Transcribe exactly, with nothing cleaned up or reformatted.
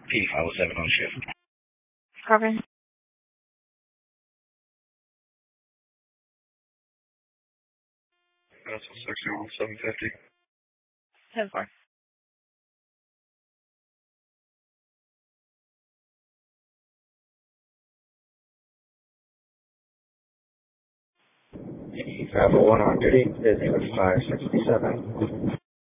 P five oh seven on shift. Carbon. That's sixty on seven fifty. ten four. Travel one on duty is five sixty-seven.